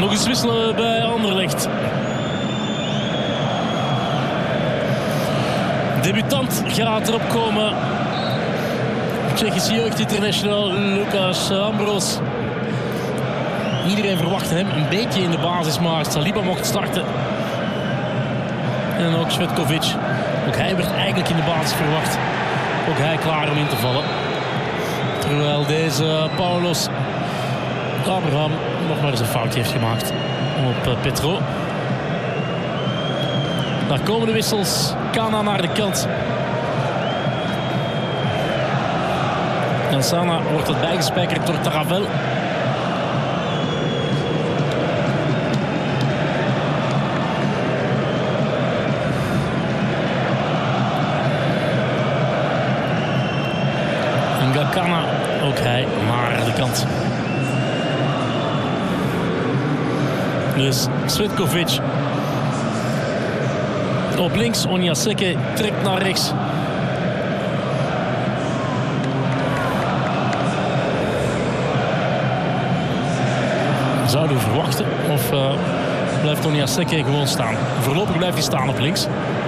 Nog eens wisselen bij Anderlecht. Debutant gaat erop komen. Tsjechische jeugdinternational Lucas Ambros. Iedereen verwachtte hem een beetje in de basis, maar Saliba mocht starten. En ook Cvetkovic. Ook hij werd eigenlijk in de basis verwacht. Ook hij klaar om in te vallen. Terwijl deze Paulos Abraham nog maar eens een foutje heeft gemaakt op Petro. Daar komen de wissels. Kana naar de kant. En Sana wordt het bijgespijkerd door Taravel. En Gakana, ook hij naar de kant. Dus Cvetkovic op links, Onyaseke trekt naar rechts. Zouden we verwachten of blijft Onyaseke gewoon staan? Voorlopig blijft hij staan op links.